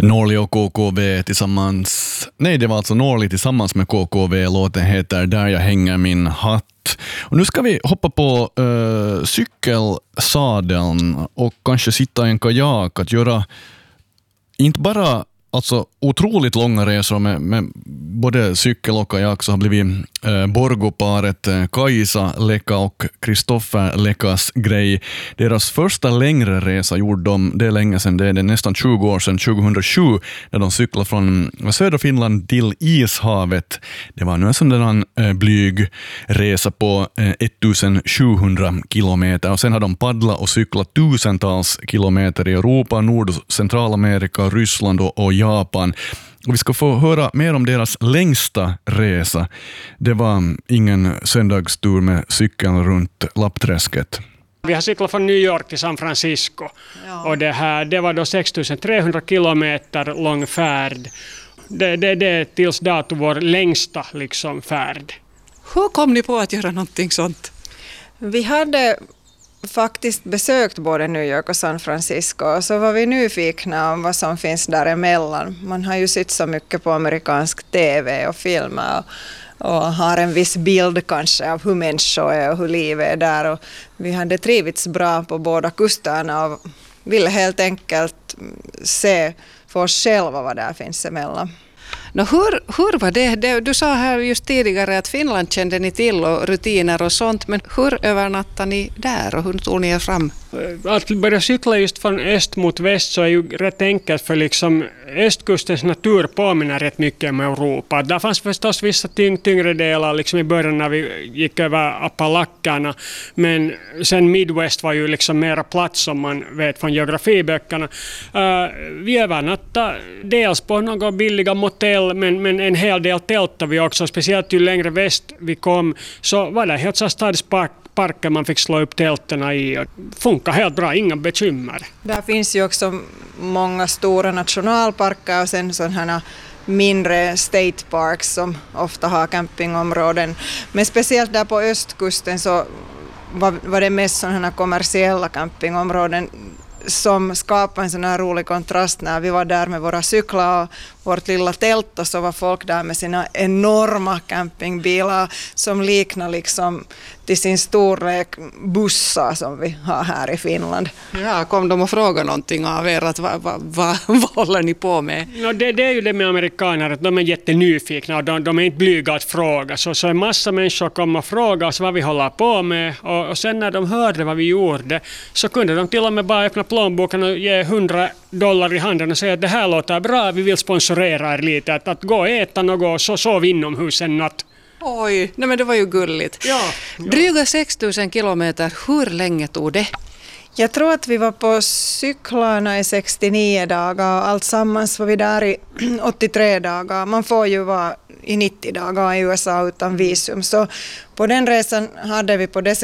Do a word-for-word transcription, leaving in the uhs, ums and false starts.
Norli och K K V tillsammans. Nej, det var alltså Norli tillsammans med K K V. Låten heter Där jag hänger min hatt. Och nu ska vi hoppa på uh, cykelsadeln och kanske sitta i en kajak, att göra inte bara alltså otroligt långa resor med, med både cykel och kajak, så har blivit eh, Borgoparet eh, Kajsa Leka och Kristoffer Lekas grej. Deras första längre resa gjorde de, det är länge sedan, det är det nästan tjugo år sedan, tjugohundrasju, när de cyklade från södra Finland till Ishavet. Det var nu en sån där eh, blyg resa på eh, sjuttonhundra kilometer, och sen har de paddlat och cyklat tusentals kilometer i Europa, Nord- och Centralamerika, Ryssland och, och Japan. Och vi ska få höra mer om deras längsta resa. Det var ingen söndagstur med cykeln runt Lappträsket. Vi har cyklat från New York till San Francisco. Ja. Och det, här, det var då sex tusen trehundra kilometer lång färd. Det, det, det är tills dato vår längsta liksom, färd. Hur kom ni på att göra någonting sånt? Vi hade faktiskt besökt både New York och San Francisco, och så var vi nyfikna om vad som finns däremellan. Man har ju sett så mycket på amerikansk tv och filmer och, och har en viss bild kanske av hur människor är och hur livet är där. Och vi hade trivits bra på båda kusterna och ville helt enkelt se för oss själva vad där finns emellan. No, hur, hur var det? det? Du sa här just tidigare att Finland kände ni till och rutiner och sånt, men hur övernattade ni där och hur tog ni er fram? Att börja cykla just från öst mot väst så är ju rätt enkelt, för liksom östkustens natur påminner rätt mycket om Europa. Där fanns förstås vissa tyng, tyngre delar liksom i början när vi gick över Appalackerna, men sen Midwest var ju liksom mera plats som man vet från geografiböckerna. Uh, vi övernattade dels på några billiga motell, men, men en hel del tältade vi också, speciellt ju längre väst vi kom så var det helt så stadspark parker man fick slå upp tälterna i, och funkar helt bra, inga bekymmer. Där finns ju också många stora nationalparker och sen sådana mindre state parks som ofta har campingområden. Men speciellt där på östkusten så var, var det mest sådana kommersiella campingområden som skapade en sån här rolig kontrast när vi var där med våra cyklar och vårt lilla tält, och så var folk där med sina enorma campingbilar som liknar liksom till sin storlek bussar som vi har här i Finland. Ja, kom de och frågade någonting av er, att vad, vad, vad, vad håller ni på med? No, det, det är ju det med amerikaner, att de är jättenyfikna och de, de är inte blyga att fråga. Så, så en massa människor kom och frågade oss vad vi håller på med, och, och sen när de hörde vad vi gjorde så kunde de till och med bara öppna plånboken och ge hundra dollar i handen och säga att det här låter bra, vi vill sponsorera er lite, att, att gå och äta något och så sov inomhus en natt. Oj, nej men det var ju gulligt. Ja, ja. Dryga sex tusen kilometer, hur länge tog det? Jag tror att vi var på cyklarna i sextionio dagar och allt sammans var vi där i åttiotre dagar. Man får ju vara i nittio dagar i U S A utan visum, så på den resan hade vi på det